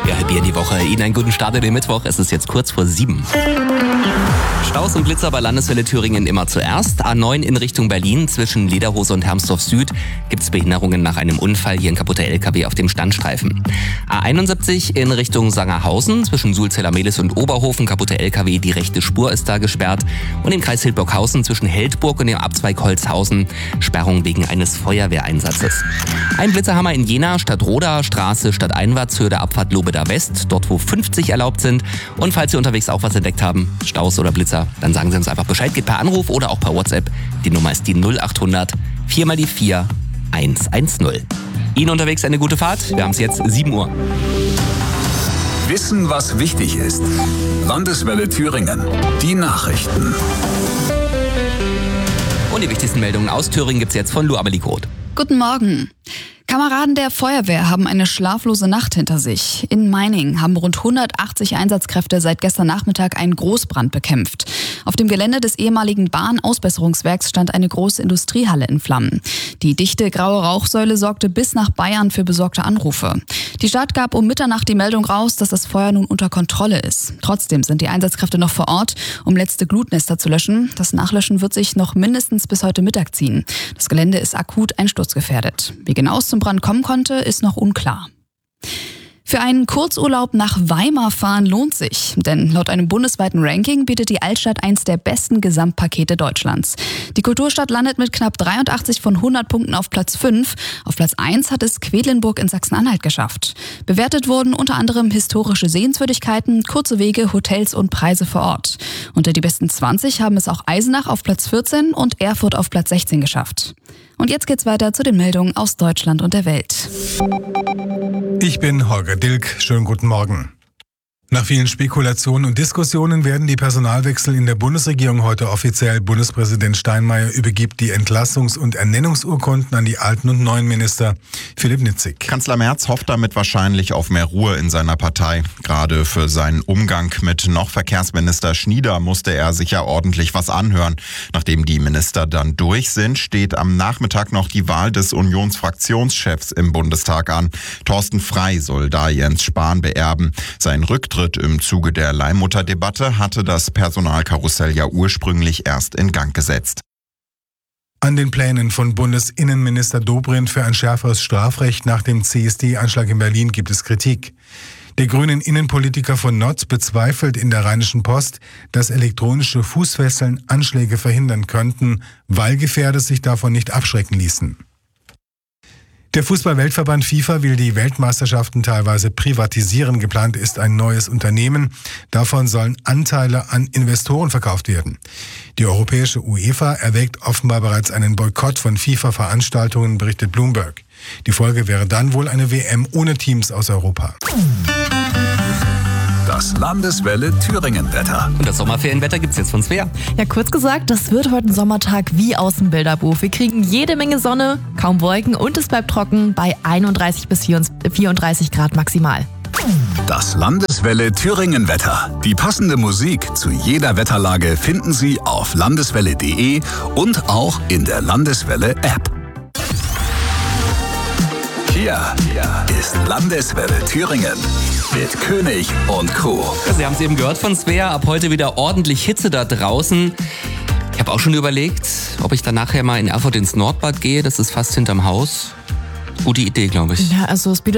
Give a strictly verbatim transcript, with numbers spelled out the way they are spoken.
Ja, Bier in die Woche. Ihnen einen guten Start in den Mittwoch. Es ist jetzt kurz vor sieben. Staus und Blitzer bei Landeswelle Thüringen immer zuerst. A neun in Richtung Berlin zwischen Lederhose und Hermsdorf Süd gibt es Behinderungen nach einem Unfall. Hier ein kaputter L K W auf dem Standstreifen. A einundsiebzig in Richtung Sangerhausen zwischen Sulzella-Mehlis und Oberhofen. Kaputter L K W, die rechte Spur ist da gesperrt. Und im Kreis Hildburghausen zwischen Heldburg und dem Abzweig Holzhausen Sperrung wegen eines Feuerwehreinsatzes. Ein Blitzerhammer in Jena, Stadtroda, Straße, Stadteinwärtshöhe der Abfahrt Lobeda West, dort wo fünfzig erlaubt sind. Und falls Sie unterwegs auch was entdeckt haben, Staus oder Blitzer, dann sagen Sie uns einfach Bescheid, geht per Anruf oder auch per WhatsApp. Die Nummer ist die null achthundert vier mal die vier eins eins null. Ihnen unterwegs eine gute Fahrt, wir haben es jetzt sieben Uhr. Wissen, was wichtig ist. Landeswelle Thüringen. Die Nachrichten. Und die wichtigsten Meldungen aus Thüringen gibt's jetzt von Lu Amelie-Groth. Guten Morgen. Kameraden der Feuerwehr haben eine schlaflose Nacht hinter sich. In Meiningen haben rund hundertachtzig Einsatzkräfte seit gestern Nachmittag einen Großbrand bekämpft. Auf dem Gelände des ehemaligen Bahnausbesserungswerks stand eine große Industriehalle in Flammen. Die dichte graue Rauchsäule sorgte bis nach Bayern für besorgte Anrufe. Die Stadt gab um Mitternacht die Meldung raus, dass das Feuer nun unter Kontrolle ist. Trotzdem sind die Einsatzkräfte noch vor Ort, um letzte Glutnester zu löschen. Das Nachlöschen wird sich noch mindestens bis heute Mittag ziehen. Das Gelände ist akut einsturzgefährdet. Wie genau es zum Brand kommen konnte, ist noch unklar. Für einen Kurzurlaub nach Weimar fahren lohnt sich, denn laut einem bundesweiten Ranking bietet die Altstadt eins der besten Gesamtpakete Deutschlands. Die Kulturstadt landet mit knapp dreiundachtzig von hundert Punkten auf Platz fünf. Auf Platz eins hat es Quedlinburg in Sachsen-Anhalt geschafft. Bewertet wurden unter anderem historische Sehenswürdigkeiten, kurze Wege, Hotels und Preise vor Ort. Unter die besten zwanzig haben es auch Eisenach auf Platz vierzehn und Erfurt auf Platz sechzehn geschafft. Und jetzt geht's weiter zu den Meldungen aus Deutschland und der Welt. Ich bin Holger Dilk. Schönen guten Morgen. Nach vielen Spekulationen und Diskussionen werden die Personalwechsel in der Bundesregierung heute offiziell. Bundespräsident Steinmeier übergibt die Entlassungs- und Ernennungsurkunden an die alten und neuen Minister. Philipp Nitzig. Kanzler Merz hofft damit wahrscheinlich auf mehr Ruhe in seiner Partei. Gerade für seinen Umgang mit noch Verkehrsminister Schnieder musste er sich ja ordentlich was anhören. Nachdem die Minister dann durch sind, steht am Nachmittag noch die Wahl des Unionsfraktionschefs im Bundestag an. Thorsten Frey soll da Jens Spahn beerben. Sein Rücktritt im Zuge der Leihmutterdebatte hatte das Personalkarussell ja ursprünglich erst in Gang gesetzt. An den Plänen von Bundesinnenminister Dobrindt für ein schärferes Strafrecht nach dem C S D-Anschlag in Berlin gibt es Kritik. Der grünen Innenpolitiker von Notz bezweifelt in der Rheinischen Post, dass elektronische Fußfesseln Anschläge verhindern könnten, weil Gefährder sich davon nicht abschrecken ließen. Der Fußball-Weltverband FIFA will die Weltmeisterschaften teilweise privatisieren. Geplant ist ein neues Unternehmen. Davon sollen Anteile an Investoren verkauft werden. Die europäische UEFA erwägt offenbar bereits einen Boykott von FIFA-Veranstaltungen, berichtet Bloomberg. Die Folge wäre dann wohl eine W M ohne Teams aus Europa. Das Landeswelle Thüringen-Wetter. Und das Sommerferienwetter gibt's jetzt von Svea. Ja, kurz gesagt, das wird heute ein Sommertag wie aus dem Bilderbuch. Wir kriegen jede Menge Sonne, kaum Wolken und es bleibt trocken bei einunddreißig bis vierunddreißig Grad maximal. Das Landeswelle Thüringen-Wetter. Die passende Musik zu jeder Wetterlage finden Sie auf landeswelle punkt de und auch in der Landeswelle-App. Hier ist Landeswelle Thüringen mit König und Co. Sie haben es eben gehört von Svea, ab heute wieder ordentlich Hitze da draußen. Ich habe auch schon überlegt, ob ich dann nachher mal in Erfurt ins Nordbad gehe, das ist fast hinterm Haus. Gute Idee, glaube ich. Ja, also es bietet